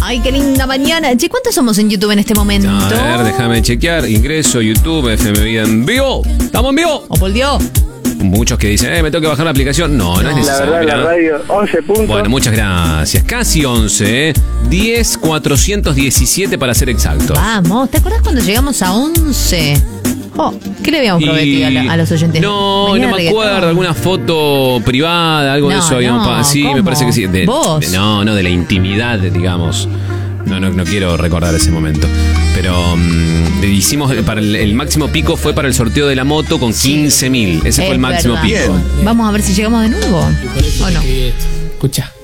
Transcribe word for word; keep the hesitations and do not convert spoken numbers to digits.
Ay, qué linda mañana. Che, ¿cuántos somos en YouTube en este momento? A ver, déjame chequear. Ingreso, YouTube, F M Vida en vivo. ¿Estamos en vivo? ¿O por Dios? Muchos que dicen, eh, me tengo que bajar la aplicación. No, no, no es necesario. La verdad, la radio, once puntos. Bueno, muchas gracias. Casi once, ¿eh? diez mil cuatrocientos diecisiete para ser exactos. Vamos, ¿te acuerdas cuando llegamos a once? Oh, ¿qué le habíamos prometido a, la, a los oyentes? No, Mañana no me reggaetón. acuerdo. ¿Alguna foto privada? Algo No, de eso habíamos no, pa- Sí, ¿cómo? me parece que sí. De, ¿Vos? de- no, no, de la intimidad, digamos. No, no, no quiero recordar ese momento. Pero um, hicimos, para el, el máximo pico fue para el sorteo de la moto con quince mil. Ese Es fue el máximo verdad. pico. Vamos a ver si llegamos de nuevo. Y por eso ¿O te no? escribí esto. Escucha.